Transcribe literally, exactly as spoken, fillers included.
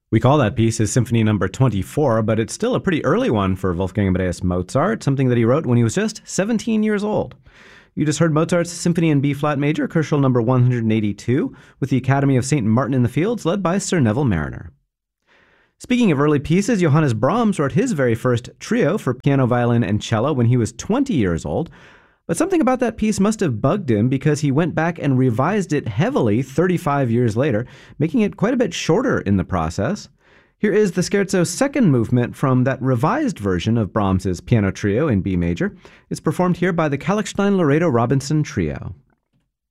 We call that piece his Symphony Number twenty-four, but it's still a pretty early one for Wolfgang Amadeus Mozart, something that he wrote when he was just seventeen years old. You just heard Mozart's Symphony in B-flat major, Koschel number one hundred eighty-two, with the Academy of Saint Martin in the Fields, led by Sir Neville Marriner. Speaking of early pieces, Johannes Brahms wrote his very first trio for piano, violin, and cello when he was twenty years old. But something about that piece must have bugged him because he went back and revised it heavily thirty-five years later, making it quite a bit shorter in the process. Here is the Scherzo's second movement from that revised version of Brahms's piano trio in B major. It's performed here by the Kalkstein Laredo Robinson Trio.